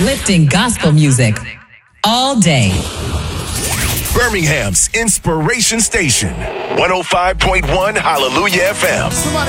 Uplifting gospel music all day. Birmingham's Inspiration Station, 105.1 Hallelujah FM.